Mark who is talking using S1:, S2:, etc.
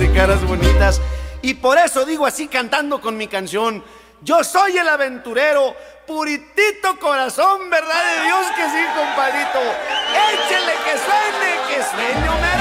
S1: y caras bonitas. Y por eso digo así cantando con mi canción: yo soy el aventurero, puritito corazón, verdad de Dios que sí, compadrito. Échele que suene homero.